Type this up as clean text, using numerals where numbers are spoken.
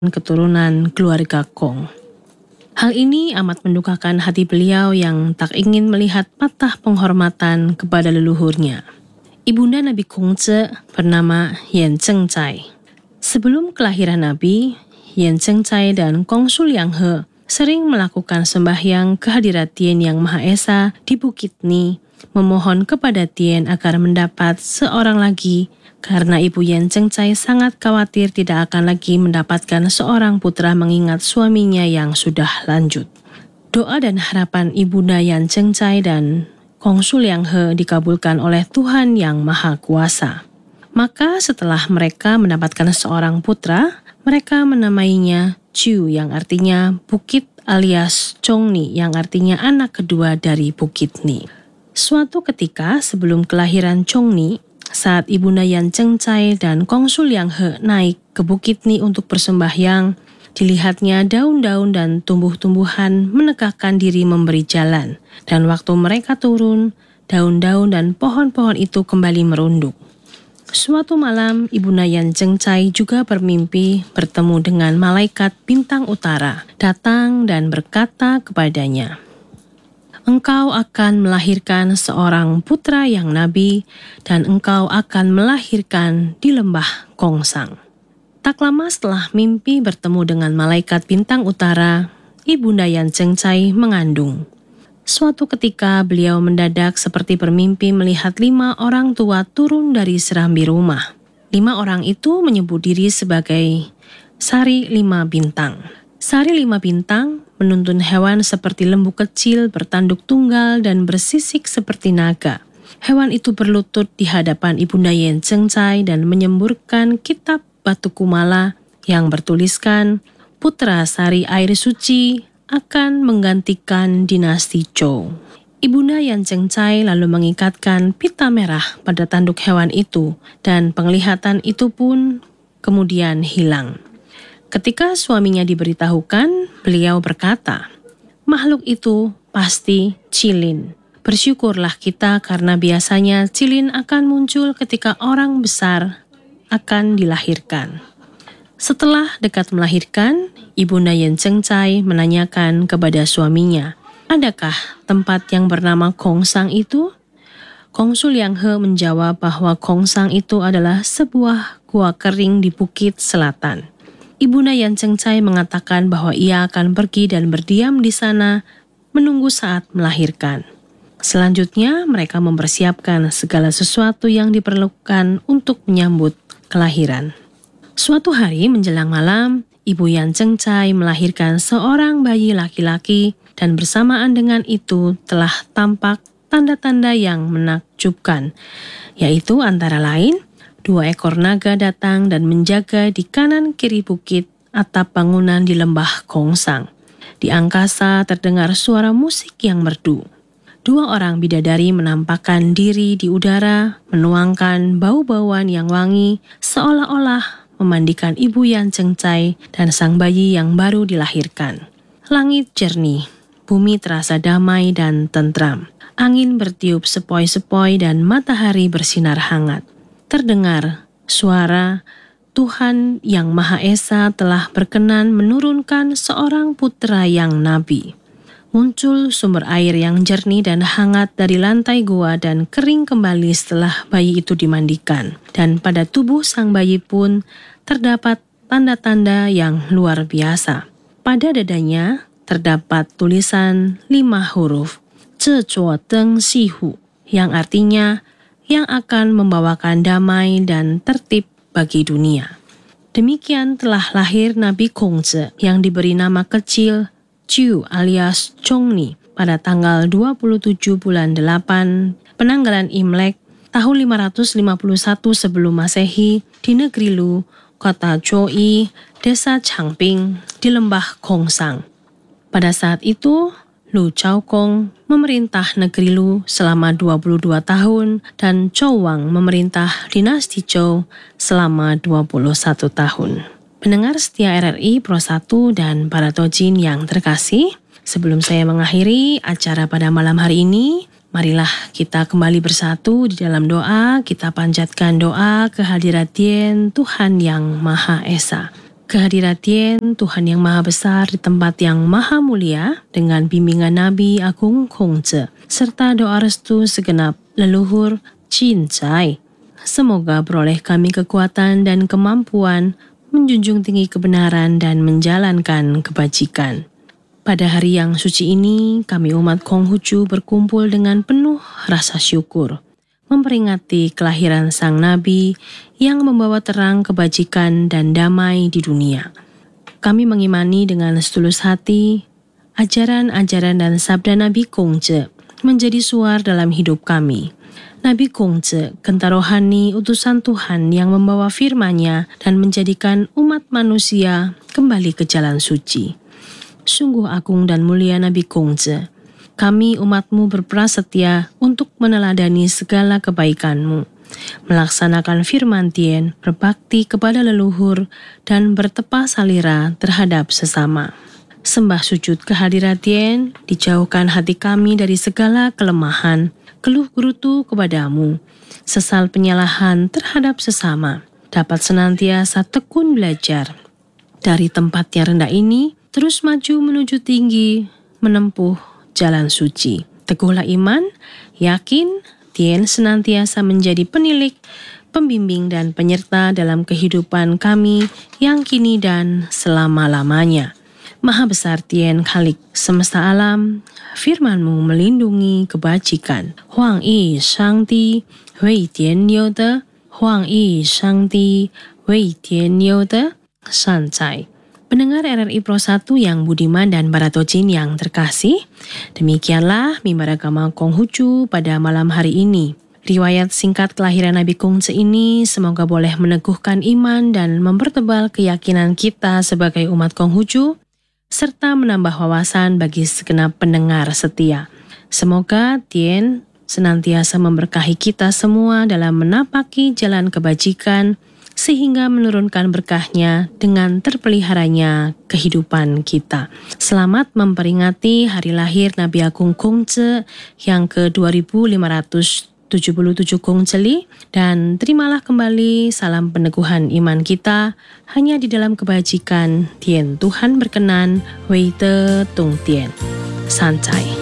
keturunan keluarga Kong. Hal ini amat mendukakan hati beliau yang tak ingin melihat patah penghormatan kepada leluhurnya. Ibunda Nabi Kongzhe bernama Yan Zhengzai. Sebelum kelahiran Nabi, Yan Zhengzai dan Kongsu Lianghe sering melakukan sembahyang kehadirat Tien Yang Maha Esa di Bukit Ni, memohon kepada Tien agar mendapat seorang lagi, karena ibu Yan Zhengzai sangat khawatir tidak akan lagi mendapatkan seorang putra mengingat suaminya yang sudah lanjut. Doa dan harapan ibunda Yan Zhengzai dan Kongsu Lianghe dikabulkan oleh Tuhan Yang Maha Kuasa. Maka setelah mereka mendapatkan seorang putra, mereka menamainya Chu yang artinya bukit alias Chongni yang artinya anak kedua dari Bukit Ni. Suatu ketika sebelum kelahiran Chongni, saat ibunda Yan Zhengzai dan Kongsu Lianghe naik ke Bukit Ni untuk bersembahyang, dilihatnya daun-daun dan tumbuh-tumbuhan menegakkan diri memberi jalan. Dan waktu mereka turun, daun-daun dan pohon-pohon itu kembali merunduk. Suatu malam, ibunda Yan Zhengzai juga bermimpi bertemu dengan malaikat bintang utara, datang dan berkata kepadanya, "Engkau akan melahirkan seorang putra yang nabi, dan engkau akan melahirkan di lembah Kongsang." Tak lama setelah mimpi bertemu dengan malaikat bintang utara, ibunda Yan Zhengzai mengandung. Suatu ketika beliau mendadak seperti bermimpi melihat 5 orang tua turun dari serambi rumah. 5 orang itu menyebut diri sebagai Sari 5 Bintang. Sari 5 Bintang menuntun hewan seperti lembu kecil bertanduk tunggal dan bersisik seperti naga. Hewan itu berlutut di hadapan ibunda Yan Zhengzai dan menyemburkan kitab batu kumala yang bertuliskan, "Putra Sari Air Suci akan menggantikan dinasti Zhou." Ibunda Yan Zhengzai lalu mengikatkan pita merah pada tanduk hewan itu, dan penglihatan itu pun kemudian hilang. Ketika suaminya diberitahukan, beliau berkata, "Makhluk itu pasti Cilin. Bersyukurlah kita karena biasanya Cilin akan muncul ketika orang besar akan dilahirkan." Setelah dekat melahirkan, ibunda Yan Zhengzai menanyakan kepada suaminya, "Adakah tempat yang bernama Kongsang itu?" Kongsu Lianghe menjawab bahwa Kongsang itu adalah sebuah gua kering di bukit selatan. Ibunda Yan Zhengzai mengatakan bahwa ia akan pergi dan berdiam di sana menunggu saat melahirkan. Selanjutnya, mereka mempersiapkan segala sesuatu yang diperlukan untuk menyambut kelahiran. Suatu hari menjelang malam, ibu Yan Zhengzai melahirkan seorang bayi laki-laki, dan bersamaan dengan itu telah tampak tanda-tanda yang menakjubkan, yaitu antara lain 2 ekor naga datang dan menjaga di kanan kiri bukit atap bangunan di lembah Kongsang. Di angkasa terdengar suara musik yang merdu. 2 orang bidadari menampakkan diri di udara, menuangkan bau-bauan yang wangi, seolah-olah memandikan ibu Yan Zhengzai dan sang bayi yang baru dilahirkan. Langit jernih, bumi terasa damai dan tentram. Angin bertiup sepoi-sepoi dan matahari bersinar hangat. Terdengar suara, "Tuhan Yang Maha Esa telah berkenan menurunkan seorang putra yang nabi." Muncul sumber air yang jernih dan hangat dari lantai gua dan kering kembali setelah bayi itu dimandikan. Dan pada tubuh sang bayi pun terdapat tanda-tanda yang luar biasa. Pada dadanya terdapat tulisan 5 huruf, "Zhe zuo deng xi hu", yang artinya yang akan membawakan damai dan tertib bagi dunia. Demikian telah lahir Nabi Kongzhe yang diberi nama kecil Chu alias Chongni pada tanggal 27 bulan 8 penanggalan Imlek tahun 551 sebelum Masehi di negeri Lu, kota Zhuoyi, desa Changbing di lembah Kongsang. Pada saat itu, Lu Chaokong memerintah negeri Lu selama 22 tahun dan Zhou Wang memerintah dinasti Zhou selama 21 tahun. Pendengar setia RRI Pro 1 dan para tojin yang terkasih, sebelum saya mengakhiri acara pada malam hari ini, marilah kita kembali bersatu di dalam doa. Kita panjatkan doa kehadirat Tien Tuhan Yang Maha Esa. Kehadirat Tien, Tuhan yang Maha Besar di tempat yang Maha Mulia, dengan bimbingan Nabi Agung Kongce, serta doa restu segenap leluhur Chin Cai. Semoga beroleh kami kekuatan dan kemampuan menjunjung tinggi kebenaran dan menjalankan kebajikan. Pada hari yang suci ini, kami umat Konghucu berkumpul dengan penuh rasa syukur, memperingati kelahiran Sang Nabi yang membawa terang kebajikan dan damai di dunia. Kami mengimani dengan setulus hati, ajaran-ajaran dan sabda Nabi Kongce menjadi suar dalam hidup kami. Nabi Kongce, kenta rohani utusan Tuhan yang membawa firman-Nya dan menjadikan umat manusia kembali ke jalan suci. Sungguh agung dan mulia Nabi Kongce. Kami umat-Mu berprasetya untuk meneladani segala kebaikan-Mu, melaksanakan firman Tien, berbakti kepada leluhur, dan bertepah salira terhadap sesama. Sembah sujud kehadirat Tien, dijauhkan hati kami dari segala kelemahan, keluh gerutu kepadamu, sesal penyalahan terhadap sesama, dapat senantiasa tekun belajar. Dari tempat yang rendah ini, terus maju menuju tinggi, menempuh jalan suci. Teguhlah iman, yakin, Tien senantiasa menjadi penilik, pembimbing dan penyerta dalam kehidupan kami yang kini dan selama-lamanya. Maha besar Tien Khalik semesta alam, firman-Mu melindungi kebajikan. Huang Yi Shangdi Wei Tian Niu De, Huang Yi Shangdi Wei Tian Niu De, San Cai. Pendengar RRI Pro 1 yang budiman dan Baratojin yang terkasih, demikianlah mimbar agama Konghucu pada malam hari ini. Riwayat singkat kelahiran Nabi Kongce ini semoga boleh meneguhkan iman dan mempertebal keyakinan kita sebagai umat Konghucu, serta menambah wawasan bagi segenap pendengar setia. Semoga Tien senantiasa memberkahi kita semua dalam menapaki jalan kebajikan, sehingga menurunkan berkahnya dengan terpeliharanya kehidupan kita. Selamat memperingati hari lahir Nabi Agung Kongce yang ke-2577 Kongceli, dan terimalah kembali salam peneguhan iman kita hanya di dalam kebajikan. Tien Tuhan berkenan, Wei Te Tung Tien. San Cai.